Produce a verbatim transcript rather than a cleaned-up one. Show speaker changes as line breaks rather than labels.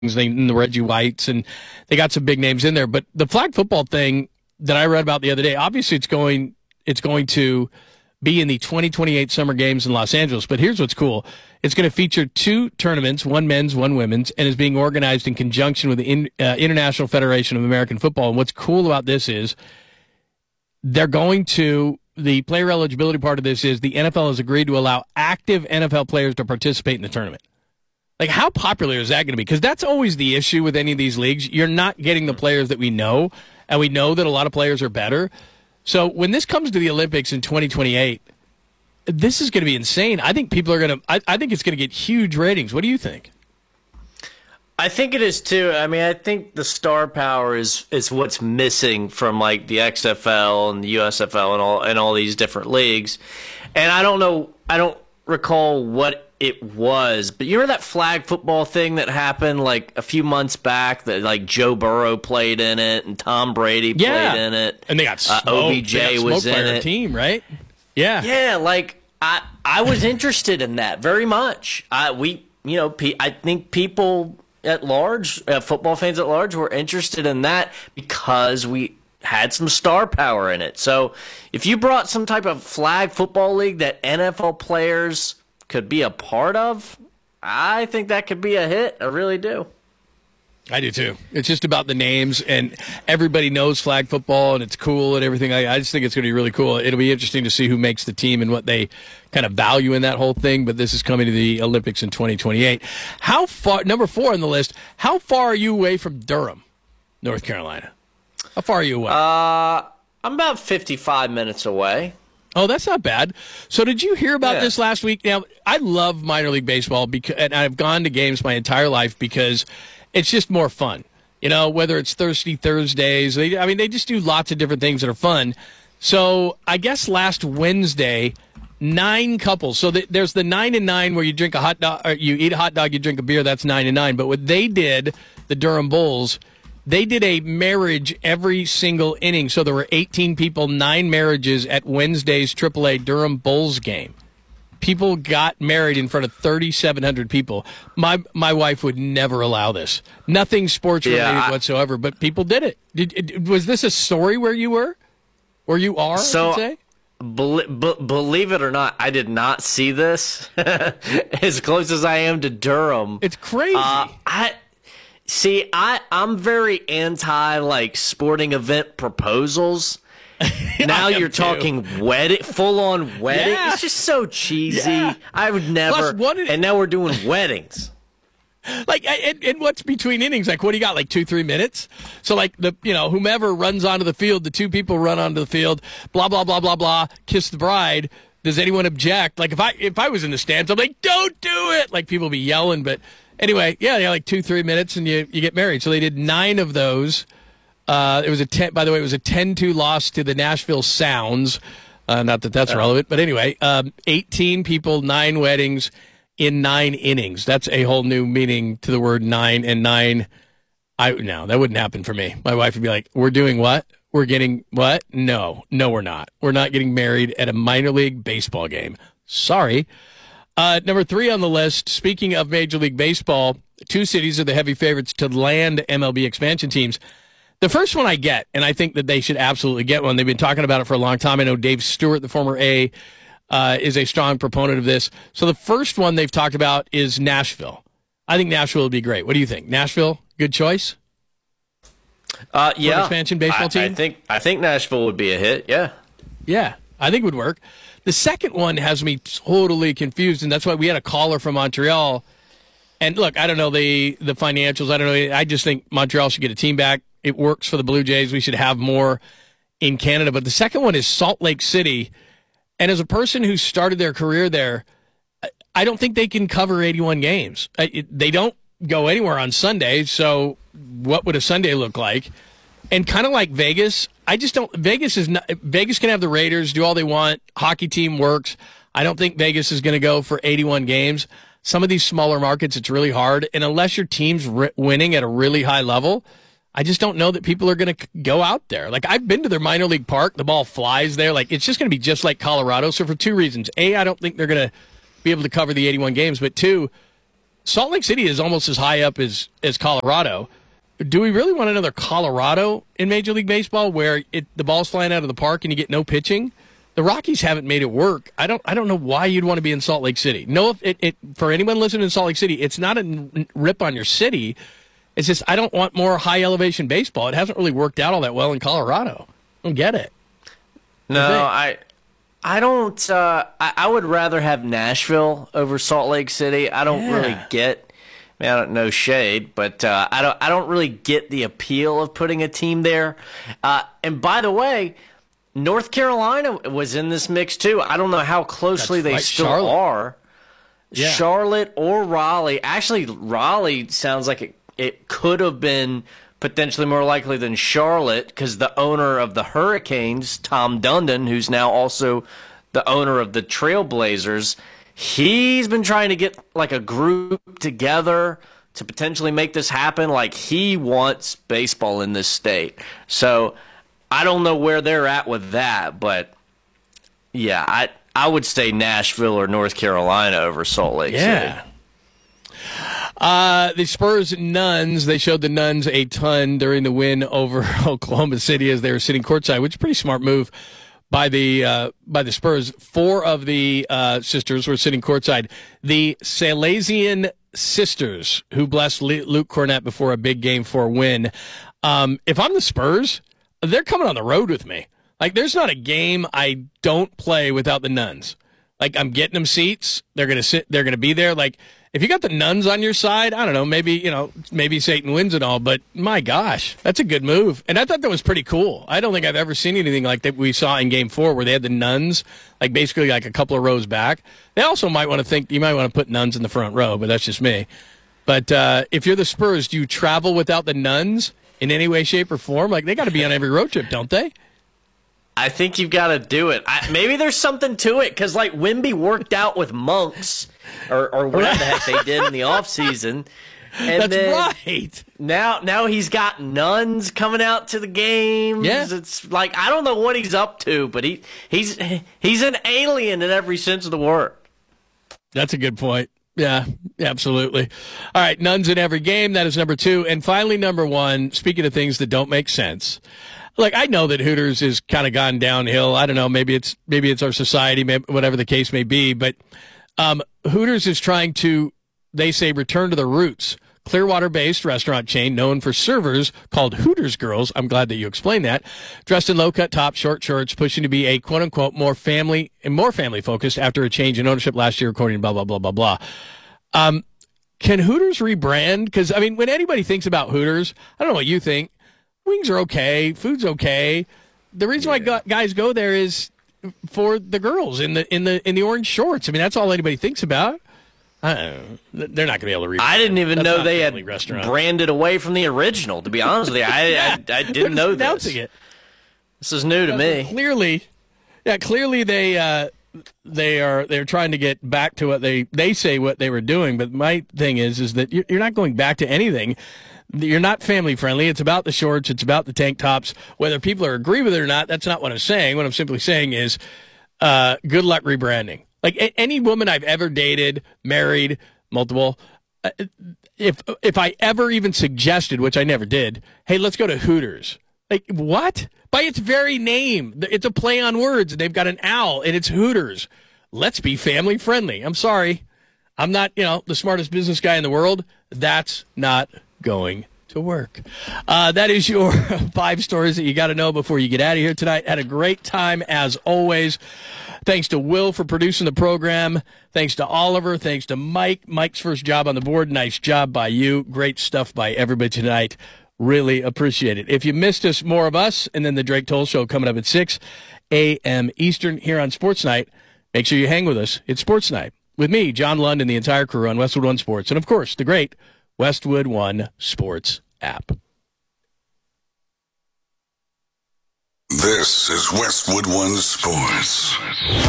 and the Reggie Whites, and they got some big names in there. But the flag football thing that I read about the other day, obviously it's going it's going to be in the twenty twenty-eight Summer Games in Los Angeles. But here's what's cool. It's going to feature two tournaments, one men's, one women's, and is being organized in conjunction with the in, uh, International Federation of American Football. And what's cool about this is they're going to, the player eligibility part of this is the N F L has agreed to allow active N F L players to participate in the tournament. Like, how popular is that going to be? Because that's always the issue with any of these leagues. You're not getting the players that we know, and we know that a lot of players are better. So when this comes to the Olympics in twenty twenty-eight, this is going to be insane. I think people are going to, I, I think it's going to get huge ratings. What do you think?
I think it is too. I mean, I think the star power is is what's missing from like the X F L and the U S F L and all and all these different leagues. And I don't know, I don't recall what it was, but you remember that flag football thing that happened like a few months back that like Joe Burrow played in it and Tom Brady
yeah.
played in it.
And they got smoked.
Uh, O B J
got
was
in
in
it.
it.
Team, right? Yeah.
Yeah, like I I was interested in that very much. I we you know, pe- I think people at large, uh, football fans at large, were interested in that because we had some star power in it. So if you brought some type of flag football league that N F L players could be a part of, I think that could be a hit. I really do.
I do too. It's just about the names, and everybody knows flag football, and it's cool and everything. I, I just think it's going to be really cool. It'll be interesting to see who makes the team and what they kind of value in that whole thing. But this is coming to the Olympics in twenty twenty-eight. How far? Number four on the list. How far are you away from Durham, North Carolina? How far are you away?
Uh, I'm about fifty-five minutes away.
Oh, that's not bad. So did you hear about
yeah.
this last week? Now, I love minor league baseball, because, and I've gone to games my entire life because it's just more fun. You know, whether it's Thirsty Thursdays, they, I mean, they just do lots of different things that are fun. So I guess last Wednesday, nine couples. So the, there's the nine and nine where you drink a hot dog, or you eat a hot dog, you drink a beer. That's nine and nine. But what they did, the Durham Bulls, they did a marriage every single inning. So there were eighteen people, nine marriages at Wednesday's triple A Durham Bulls game. People got married in front of thirty-seven hundred people. My my wife would never allow this. Nothing sports related yeah, I, whatsoever, but people did it. Did, it. Was this a story where you were? Where you are,
so,
I should say?
Be, be, believe it or not, I did not see this. As close as I am to Durham.
It's crazy.
Uh, I See, I, I'm very anti, like, sporting event proposals. Now you're too. talking wedding, full-on wedding.
Yeah.
It's just so cheesy. Yeah. I would never.
Plus, what did,
and now we're doing weddings.
Like, and, and what's between innings? Like, what do you got? Like two, three minutes? So, like, the you know, whomever runs onto the field, the two people run onto the field, blah, blah, blah, blah, blah, kiss the bride. Does anyone object? Like, if I if I was in the stands, I'm like, don't do it. Like, people be yelling, but anyway, yeah, yeah, like two, three minutes, and you, you get married. So they did nine of those. Uh, it was a ten. By the way, it was a ten two loss to the Nashville Sounds. Uh, not that that's relevant, but anyway, um, eighteen people, nine weddings in nine innings. That's a whole new meaning to the word nine and nine. I no, that wouldn't happen for me. My wife would be like, "We're doing what? We're getting what? No, no, we're not. We're not getting married at a minor league baseball game. Sorry." Uh, number three on the list, speaking of Major League Baseball, two cities are the heavy favorites to land M L B expansion teams. The first one I get, and I think that they should absolutely get one. They've been talking about it for a long time. I know Dave Stewart, the former A, uh, is a strong proponent of this. So the first one they've talked about is Nashville. I think Nashville would be great. What do you think? Nashville, good choice?
Uh, yeah.
For an expansion baseball
I,
team?
I think, I think Nashville would be a hit, yeah.
Yeah, I think it would work. The second one has me totally confused, and that's why we had a caller from Montreal. And look, I don't know the the financials. I don't know. I just think Montreal should get a team back. It works for the Blue Jays. We should have more in Canada. But the second one is Salt Lake City. And as a person who started their career there, I don't think they can cover eighty-one games. They don't go anywhere on Sunday. So what would a Sunday look like? And kind of like Vegas, I just don't. Vegas is not. Vegas can have the Raiders do all they want. Hockey team works. I don't think Vegas is going to go for eighty-one games. Some of these smaller markets, it's really hard. And unless your team's r- winning at a really high level, I just don't know that people are going to go out there. Like, I've been to their minor league park. The ball flies there. Like, it's just going to be just like Colorado. So for two reasons. A, I don't think they're going to be able to cover the eighty-one games. But two, Salt Lake City is almost as high up as, as Colorado. Do we really want another Colorado in Major League Baseball where it, the ball's flying out of the park and you get no pitching? The Rockies haven't made it work. I don't I don't know why you'd want to be in Salt Lake City. No, it, it for anyone listening in Salt Lake City, it's not a rip on your city. It's just I don't want more high-elevation baseball. It hasn't really worked out all that well in Colorado. I don't get it.
No, I I don't. Uh, I, I would rather have Nashville over Salt Lake City. I don't
Yeah.
really get. I, mean, I don't know shade, but uh, I don't. I don't really get the appeal of putting a team there. Uh, and by the way, North Carolina was in this mix too. I don't know how closely
That's
they
right,
still
Charlotte.
are.
Yeah.
Charlotte or Raleigh. Actually, Raleigh sounds like it, it could have been potentially more likely than Charlotte because the owner of the Hurricanes, Tom Dundon, who's now also the owner of the Trailblazers, he's been trying to get like a group together to potentially make this happen. Like he wants baseball in this state. So I don't know where they're at with that, but yeah, I I would say Nashville or North Carolina over Salt Lake
Yeah.
City.
Uh, the Spurs Nuns, they showed the Nuns a ton during the win over Oklahoma City as they were sitting courtside, which is a pretty smart move by the uh, by the Spurs. Four of the uh, sisters were sitting courtside. The Salesian sisters, who blessed Le- Luke Cornett before a big Game four win. Um, if I'm the Spurs, they're coming on the road with me. Like, there's not a game I don't play without the Nuns. Like, I'm getting them seats. They're gonna sit. They're gonna be there. Like, if you got the Nuns on your side, I don't know. Maybe you know, maybe Satan wins it all. But my gosh, that's a good move. And I thought that was pretty cool. I don't think I've ever seen anything like that we saw in Game Four, where they had the Nuns like basically like a couple of rows back. They also might want to think you might want to put Nuns in the front row, but that's just me. But uh, if you're the Spurs, do you travel without the Nuns in any way, shape, or form? Like, they got to be on every road trip, don't they?
I think you've got to do it. I, maybe there's something to it because, like, Wemby worked out with monks or, or whatever the heck they did in the off season. And
That's
then
right.
Now, now he's got nuns coming out to the games.
Yeah.
It's like I don't know what he's up to, but he he's he's an alien in every sense of the word.
That's a good point. Yeah, absolutely. All right, Nuns in every game. That is number two. And finally, number one, speaking of things that don't make sense. Like, I know that Hooters has kind of gone downhill. I don't know. Maybe it's maybe it's our society, maybe, whatever the case may be. But um, Hooters is trying to, they say, return to the roots. Clearwater-based restaurant chain known for servers called Hooters Girls. I'm glad that you explained that. Dressed in low-cut tops, short shorts, pushing to be a quote-unquote more family and more family-focused after a change in ownership last year, according to blah, blah, blah, blah, blah. Um, can Hooters rebrand? Because, I mean, when anybody thinks about Hooters, I don't know what you think. Wings are okay. Food's okay. The reason yeah. why go- guys go there is for the girls in the in the in the orange shorts. I mean, that's all anybody thinks about. I don't know. They're not going to be able to read.
I didn't even
That's
know they had
restaurant.
branded away from the original, to be honest with you. I,
yeah,
I, I didn't know this.
It.
This is new to
yeah,
me.
Clearly, yeah, clearly they uh, they are they're trying to get back to what they, they say what they were doing. But my thing is is that you're not going back to anything. You're not family friendly. It's about the shorts. It's about the tank tops. Whether people are agree with it or not, that's not what I'm saying. What I'm simply saying is uh, good luck rebranding. Like a- any woman I've ever dated, married, multiple, uh, if if I ever even suggested, which I never did, hey, let's go to Hooters. Like, what? By its very name, it's a play on words. They've got an owl, and it's Hooters. Let's be family friendly. I'm sorry. I'm not, you know, the smartest business guy in the world. That's not going to work. Uh, that is your five stories that you got to know before you get out of here tonight. Had a great time, as always. Thanks to Will for producing the program. Thanks to Oliver. Thanks to Mike. Mike's first job on the board. Nice job by you. Great stuff by everybody tonight. Really appreciate it. If you missed us, more of us, and then the Drake Toll Show coming up at six a.m. Eastern here on Sports Night. Make sure you hang with us. It's Sports Night with me, John Lund, and the entire crew on Westwood One Sports. And, of course, the great Westwood One Sports app.
This is Westwood One Sports.